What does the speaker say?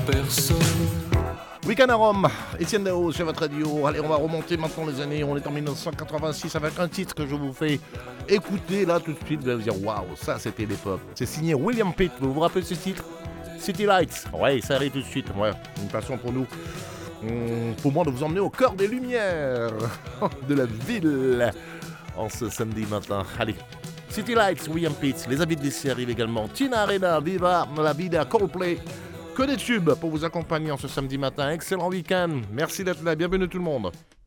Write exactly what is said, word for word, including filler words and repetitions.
personne. Week-end à Rome, Étienne Dao sur votre radio. Allez, on va remonter maintenant les années. On est en dix-neuf cent quatre-vingt-six avec un titre que je vous fais écouter là tout de suite. Vous allez vous dire waouh, ça c'était l'époque. C'est signé William Pitt. Vous vous rappelez ce titre? City Lights. Ouais, ça arrive tout de suite. Ouais, une façon pour nous, hum, pour moi, de vous emmener au cœur des lumières de la ville en ce samedi matin. Allez. City Lights, William Pitt. Les habits de lycée arrivent également. Tina Arena, Viva la Vida, Coldplay. Que des tubes pour vous accompagner en ce samedi matin. Excellent week-end. Merci d'être là. Bienvenue tout le monde.